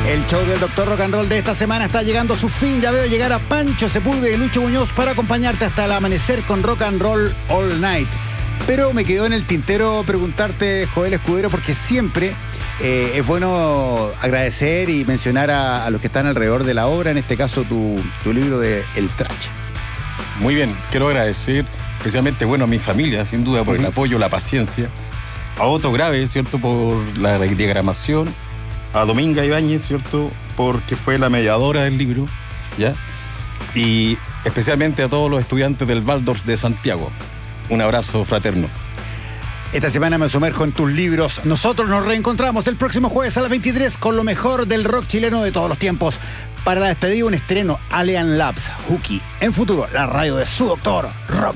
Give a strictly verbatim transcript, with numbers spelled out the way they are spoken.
El show del Doctor Rock and Roll de esta semana está llegando a su fin. Ya veo llegar a Pancho Sepúlveda y Lucho Muñoz para acompañarte hasta el amanecer con Rock and Roll All Night. Pero me quedó en el tintero preguntarte, Joel Escudero, porque siempre eh, es bueno agradecer y mencionar a, a los que están alrededor de la obra, en este caso tu, tu libro de El Trash. Muy bien, quiero agradecer especialmente, bueno, a mi familia, sin duda, por uh-huh. el apoyo, la paciencia, a Otto Grave, ¿cierto?, por la diagramación, a Dominga Ibáñez, ¿cierto?, porque fue la mediadora del libro, ¿ya? Y especialmente a todos los estudiantes del Waldorf de Santiago. Un abrazo fraterno. Esta semana me sumerjo en tus libros. Nosotros nos reencontramos el próximo jueves a las veintitrés con lo mejor del rock chileno de todos los tiempos. Para la despedida, un estreno, Alien Labs, Hooky. En futuro, la radio de su doctor, Rock